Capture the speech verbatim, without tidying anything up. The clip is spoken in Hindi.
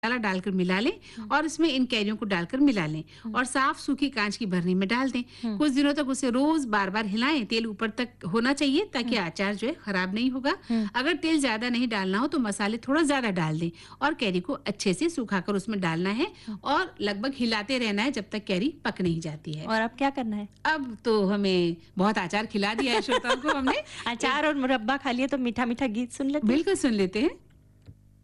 मसाला डालकर मिला लें और इसमें इन कैरियों को डालकर मिला लें और साफ सूखी कांच की भरनी में डाल दें। कुछ दिनों तक उसे रोज बार बार हिलाएं। तेल ऊपर तक होना चाहिए ताकि अचार जो है खराब नहीं होगा। अगर तेल ज्यादा नहीं डालना हो तो मसाले थोड़ा ज्यादा डाल दें और कैरी को अच्छे से सुखाकर उसमें डालना है और लगभग हिलाते रहना है जब तक कैरी पक नहीं जाती है। और अब क्या करना है? अब तो हमें बहुत अचार खिला दिया है श्रोताओं को हमने। अचार और मुरब्बा खा लिए तो मीठा मीठा गीत सुन लेते हैं। बिल्कुल सुन लेते हैं।